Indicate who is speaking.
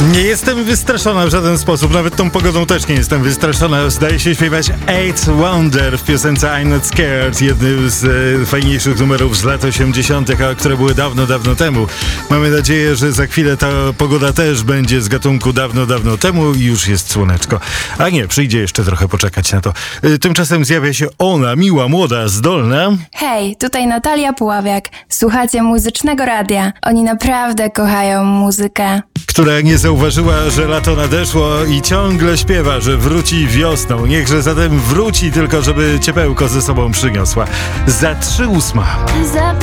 Speaker 1: Nie jestem wystraszona w żaden sposób, nawet tą pogodą też nie jestem wystraszona. Zdaje się śpiewać Eighth Wonder w piosence I'm Not Scared, jednym z fajniejszych numerów z lat 80., które były dawno, dawno temu. Mamy nadzieję, że za chwilę ta pogoda też będzie z gatunku dawno, dawno temu i już jest słoneczko. A nie, przyjdzie jeszcze trochę poczekać na to. Tymczasem zjawia się ona, miła, młoda, zdolna.
Speaker 2: Hej, tutaj Natalia Puławiak. Słuchacie Muzycznego Radia. Oni naprawdę kochają muzykę.
Speaker 1: Która nie zauważyła, że lato nadeszło i ciągle śpiewa, że wróci wiosną. Niechże zatem wróci, tylko żeby ciepełko ze sobą przyniosła. Za 3:08.